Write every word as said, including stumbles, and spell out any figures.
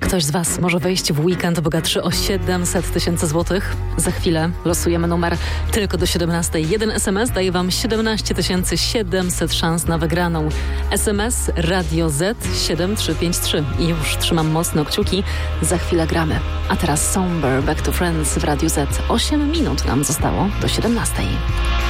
Ktoś z Was może wejść w weekend bogatszy o siedemset tysięcy złotych. Za chwilę losujemy numer tylko do siedemnastej. Jeden es em es daje Wam siedemnaście tysięcy siedemset szans na wygraną. es em es Radio Z siedem trzy pięć trzy. I już trzymam mocno kciuki. Za chwilę gramy. A teraz Somber Back to Friends w Radiu Z. osiem minut nam zostało do siedemnastej.